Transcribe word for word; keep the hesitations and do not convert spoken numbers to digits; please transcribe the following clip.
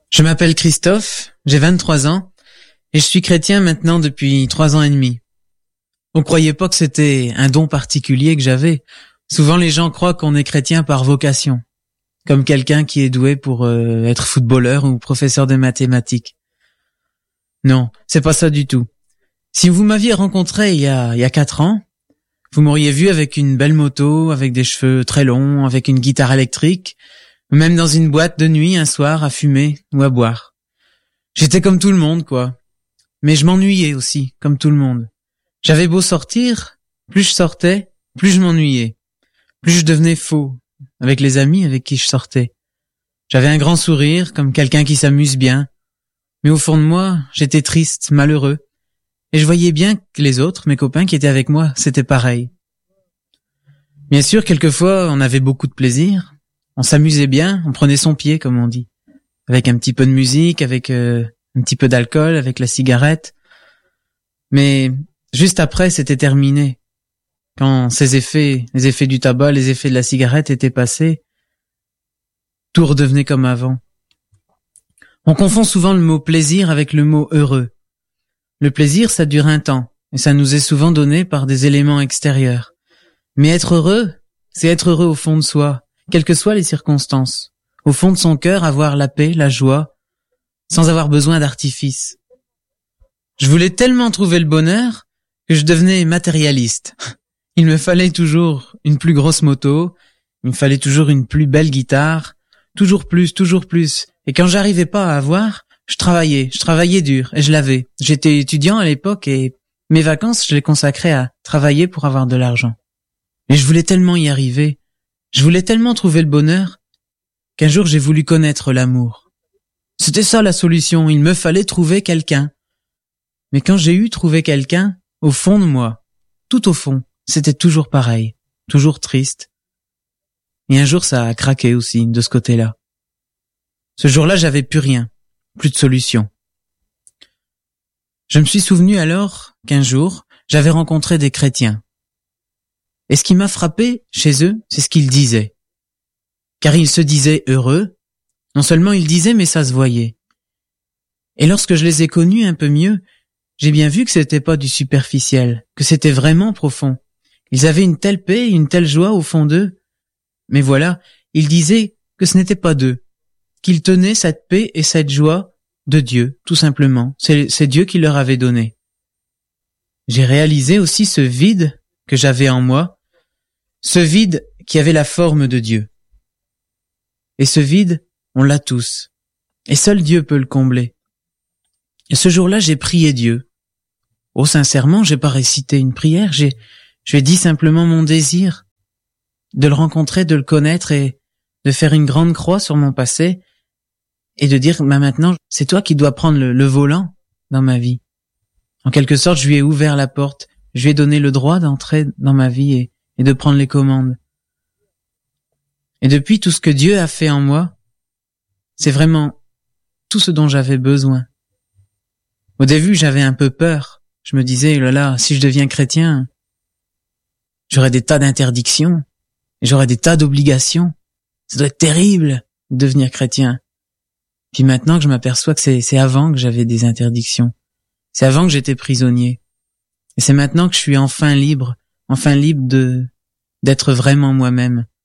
Je m'appelle Christophe, j'ai vingt-trois ans et je suis chrétien maintenant depuis trois ans et demi. On croyait pas que c'était un don particulier que j'avais. Souvent les gens croient qu'on est chrétien par vocation, comme quelqu'un qui est doué pour euh, être footballeur ou professeur de mathématiques. Non, c'est pas ça du tout. Si vous m'aviez rencontré il y a il y a quatre ans, vous m'auriez vu avec une belle moto, avec des cheveux très longs, avec une guitare électrique, ou même dans une boîte de nuit un soir à fumer ou à boire. J'étais comme tout le monde, quoi. Mais je m'ennuyais aussi, comme tout le monde. J'avais beau sortir, plus je sortais, plus je m'ennuyais. Plus je devenais faux, avec les amis avec qui je sortais. J'avais un grand sourire, comme quelqu'un qui s'amuse bien. Mais au fond de moi, j'étais triste, malheureux. Et je voyais bien que les autres, mes copains qui étaient avec moi, c'était pareil. Bien sûr, quelquefois, on avait beaucoup de plaisir. On s'amusait bien, on prenait son pied, comme on dit. Avec un petit peu de musique, avec euh, un petit peu d'alcool, avec la cigarette. Mais juste après, c'était terminé. Quand ces effets, les effets du tabac, les effets de la cigarette étaient passés, tout redevenait comme avant. On confond souvent le mot plaisir avec le mot heureux. Le plaisir, ça dure un temps, et ça nous est souvent donné par des éléments extérieurs. Mais être heureux, c'est être heureux au fond de soi, quelles que soient les circonstances. Au fond de son cœur, avoir la paix, la joie, sans avoir besoin d'artifice. Je voulais tellement trouver le bonheur que je devenais matérialiste. Il me fallait toujours une plus grosse moto, il me fallait toujours une plus belle guitare, toujours plus, toujours plus. Et quand j'arrivais pas à avoir, je travaillais, je travaillais dur, et je l'avais. J'étais étudiant à l'époque et mes vacances, je les consacrais à travailler pour avoir de l'argent. Mais je voulais tellement y arriver, je voulais tellement trouver le bonheur, qu'un jour j'ai voulu connaître l'amour. C'était ça la solution, il me fallait trouver quelqu'un. Mais quand j'ai eu trouvé quelqu'un, au fond de moi, tout au fond, c'était toujours pareil, toujours triste. Et un jour ça a craqué aussi, de ce côté-là. Ce jour-là, j'avais plus rien. Plus de solution. Je me suis souvenu alors qu'un jour, j'avais rencontré des chrétiens. Et ce qui m'a frappé chez eux, c'est ce qu'ils disaient. Car ils se disaient heureux. Non seulement ils disaient, mais ça se voyait. Et lorsque je les ai connus un peu mieux, j'ai bien vu que c'était pas du superficiel, que c'était vraiment profond. Ils avaient une telle paix, une telle joie au fond d'eux. Mais voilà, ils disaient que ce n'était pas d'eux. Qu'ils tenaient cette paix et cette joie de Dieu, tout simplement. C'est, c'est Dieu qui leur avait donné. J'ai réalisé aussi ce vide que j'avais en moi, ce vide qui avait la forme de Dieu. Et ce vide, on l'a tous. Et seul Dieu peut le combler. Et ce jour-là, j'ai prié Dieu. Oh, sincèrement, j'ai pas récité une prière, j'ai, je lui ai dit simplement mon désir de le rencontrer, de le connaître et de faire une grande croix sur mon passé et de dire, bah maintenant, c'est toi qui dois prendre le, le volant dans ma vie. En quelque sorte, je lui ai ouvert la porte, je lui ai donné le droit d'entrer dans ma vie et, et de prendre les commandes. Et depuis, tout ce que Dieu a fait en moi, c'est vraiment tout ce dont j'avais besoin. Au début, j'avais un peu peur. Je me disais, oh là là, si je deviens chrétien, j'aurai des tas d'interdictions, et j'aurai des tas d'obligations. Ça doit être terrible de devenir chrétien. Puis maintenant que je m'aperçois que c'est, c'est avant que j'avais des interdictions. C'est avant que j'étais prisonnier. Et c'est maintenant que je suis enfin libre, enfin libre de, d'être vraiment moi-même.